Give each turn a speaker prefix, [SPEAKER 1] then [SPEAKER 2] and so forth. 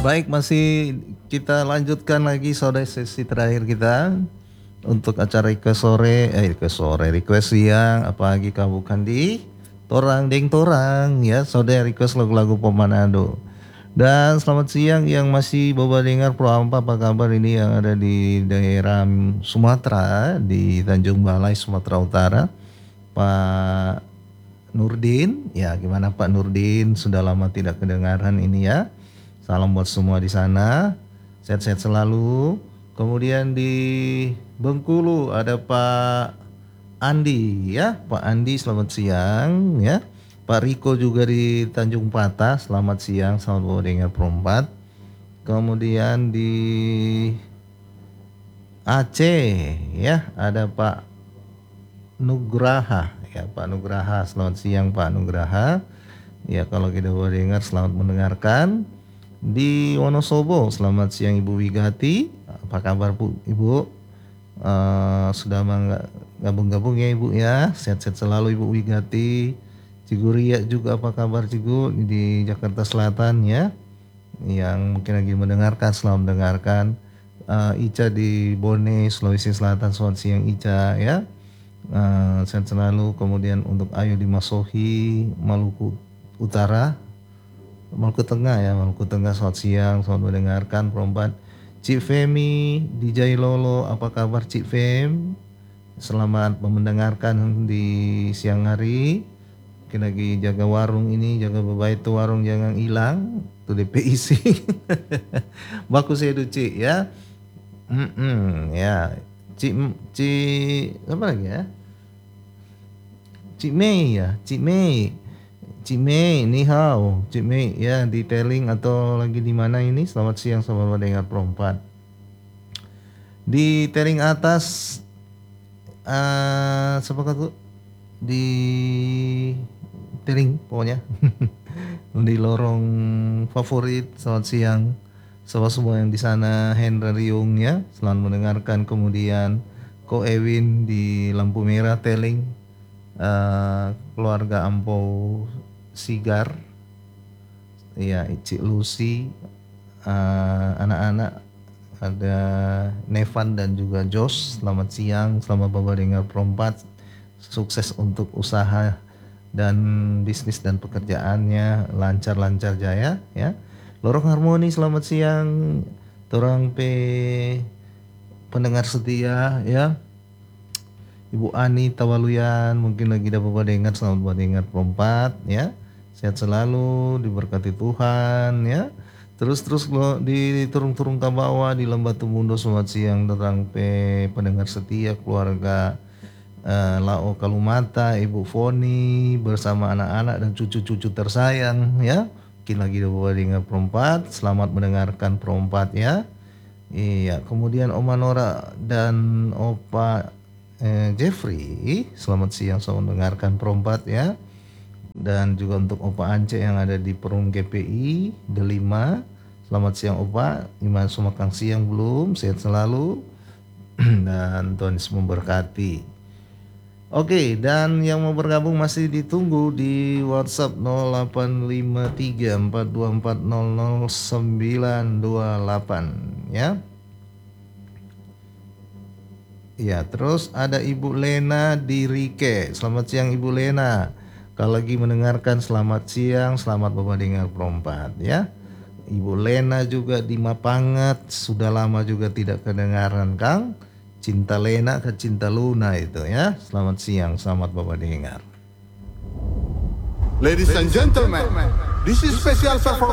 [SPEAKER 1] Baik, masih kita lanjutkan lagi sore sesi terakhir kita untuk acara request siang apalagi kabukan di Torang Deng Torang ya, saudara request lagu-lagu Pemanado. Dan selamat siang yang masih bawa dengar Pro apa kabar ini yang ada di daerah Sumatera di Tanjung Balai Sumatera Utara, Pak Nurdin. Ya, gimana Pak Nurdin? Sudah lama tidak kedengaran ini ya. Salam buat semua di sana. Sehat-sehat selalu. Kemudian di Bengkulu ada Pak Andi ya. Pak Andi selamat siang ya. Pak Riko juga di Tanjung Patah, selamat siang, selamat bawa dengar Perompat. Kemudian di Aceh ya ada Pak Nugraha ya, Pak Nugraha selamat siang Pak Nugraha. Ya, kalau kita bawa dengar selamat mendengarkan. Di Wonosobo selamat siang Ibu Wigati, apa kabar Bu Ibu? Sudah gabung-gabung ya Ibu ya, sehat-sehat selalu Ibu Wigati. Cigu Ria juga apa kabar Cigu di Jakarta Selatan ya, yang mungkin lagi mendengarkan selamat mendengarkan. Ica di Bone Sulawesi Selatan selamat siang Ica ya, sehat selalu. Kemudian untuk Ayu di Masohi Maluku Utara, Maluku Tengah ya, Maluku Tengah selamat siang, selamat mendengarkan Perompat. Cik Femi di Jailolo apa kabar Cik Fem, selamat mendengarkan di siang hari. Mungkin lagi jaga warung ini, jaga baik tuh warung jangan hilang tuh DPIC. Bagus ya Cik ya. Ya Cik apa lagi ya, Cik Mei ya, Cik Mei ni hao Cik Mei ya, di Teling atau lagi di mana ini. Selamat siang, selamat mendengar Perompat. Di Teling atas siapa tuh di Teling pokoknya. Di lorong favorit selamat siang semua yang di sana. Hendra Riung ya, selamat mendengarkan. Kemudian Ko Ewin di lampu merah Teling, keluarga Ampau Sigar ya, Cik Lucy, anak-anak ada Nevan dan juga Jos, selamat siang, selamat bawa dengar Perompat. Sukses untuk usaha dan bisnis dan pekerjaannya lancar-lancar jaya ya. Lorong Harmoni selamat siang, torang pendengar setia ya. Ibu Ani Tawaluyan mungkin lagi dapat bawa dengar, selamat bawa dengar Perompat ya. Sehat selalu, diberkati Tuhan ya. Terus lo di turung-turung Tabawa di Lembah Tumundo selamat siang terang pendengar setia keluarga Lao Kalumata, Ibu Foni bersama anak-anak dan cucu-cucu tersayang ya. Mungkin lagi bawa dengar Perompat, selamat mendengarkan Perompat ya. Iya, kemudian Oma Nora dan Opa Jeffrey selamat siang, selamat mendengarkan Perompat ya. Dan juga untuk Opa Ance yang ada di Perum GPI Delima, selamat siang Opa. Iman Sumakang siang belum, sehat selalu dan Tuhan Yesus memberkati. Oke, dan yang mau bergabung masih ditunggu di WhatsApp 085342400928 ya. Ya, terus ada Ibu Lena di Rike. Selamat siang Ibu Lena. Kalau lagi mendengarkan selamat siang, selamat bawa dengar Perompat ya. Ibu Lena juga di Mapangat, sudah lama juga tidak kedengaran Kang. Cinta Lena ke Cinta Luna itu ya. Selamat siang, selamat bawa dengar.
[SPEAKER 2] Ladies and gentlemen, this is special performance